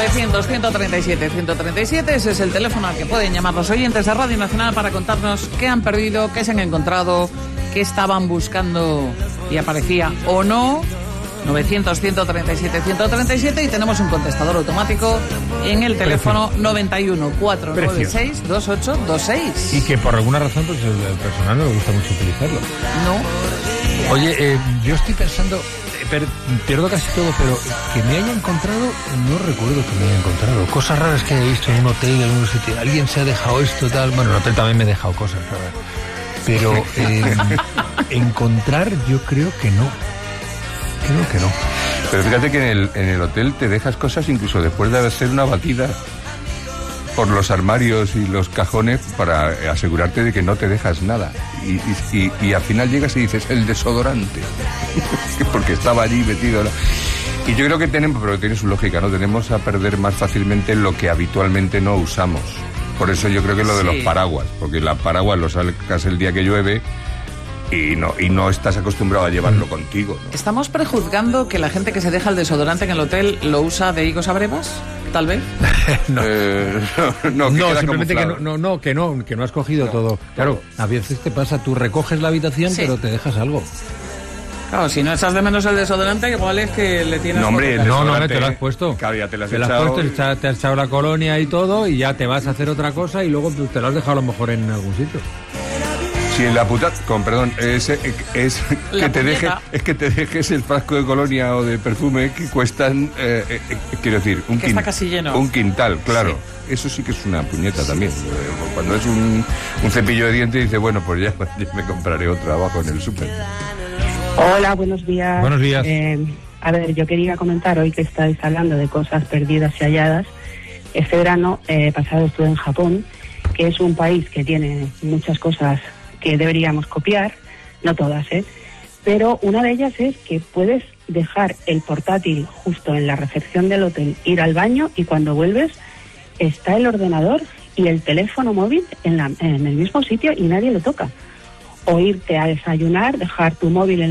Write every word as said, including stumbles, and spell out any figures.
novecientos, ciento treinta y siete, ciento treinta y siete, ese es el teléfono al que pueden llamar los oyentes de Radio Nacional para contarnos qué han perdido, qué se han encontrado, qué estaban buscando y aparecía o no. novecientos, ciento treinta y siete, ciento treinta y siete y tenemos un contestador automático en el teléfono noventa y uno, cuatrocientos noventa y seis, veintiocho veintiséis. Y que por alguna razón pues el, el personal no le gusta mucho utilizarlo. No. Oye, eh, yo estoy pensando, eh, per, pierdo casi todo, pero que me haya encontrado, no recuerdo que me haya encontrado. Cosas raras que he visto en un hotel, en algún sitio. Alguien se ha dejado esto, tal. Bueno, en el hotel también me he dejado cosas raras. Pero eh, encontrar yo creo que no. Creo que no. Pero fíjate que en el, en el hotel te dejas cosas incluso después de hacer una batida por los armarios y los cajones para asegurarte de que no te dejas nada. Y, y, y, y al final llegas y dices, el desodorante. Porque estaba allí metido. Y yo creo que tenemos, pero tiene su lógica, ¿no? Tenemos a perder más fácilmente lo que habitualmente no usamos. Por eso yo creo que lo de sí. los paraguas. Porque la paraguas lo sacas el día que llueve y no, y no estás acostumbrado a llevarlo contigo, ¿no? ¿Estamos prejuzgando que la gente que se deja el desodorante en el hotel lo usa de higos a brevas? Tal vez. no. Eh, no, no, que no simplemente que no, no, no, que no, que no has cogido no, todo. Claro, a veces te pasa, tú recoges la habitación, sí. pero te dejas algo. Claro, si no echas de menos el desodorante, igual es que le tienes... No, hombre, no, no, no, te lo has puesto. Claro, ya te lo has te echado. Lo has puesto, te has echado la colonia y todo, y ya te vas a hacer otra cosa y luego te lo has dejado a lo mejor en algún sitio. Si en la puta, con perdón, es, es, es que te dejes, es que te dejes el frasco de colonia o de perfume que cuestan, eh, eh, quiero decir, un, que quin, está casi lleno. un quintal, claro. Sí. Eso sí que es una puñeta sí. también. Cuando es un, un cepillo de dientes, dice, bueno, pues ya, ya me compraré otro abajo en el súper. Hola, buenos días. Buenos días. Eh, a ver, yo quería comentar hoy que estáis hablando de cosas perdidas y halladas. Este verano eh, pasado estuve en Japón, que es un país que tiene muchas cosas que deberíamos copiar, no todas, ¿eh? Pero una de ellas es que puedes dejar el portátil justo en la recepción del hotel, ir al baño y cuando vuelves está el ordenador y el teléfono móvil en, la, en el mismo sitio y nadie lo toca. O irte a desayunar, dejar tu móvil en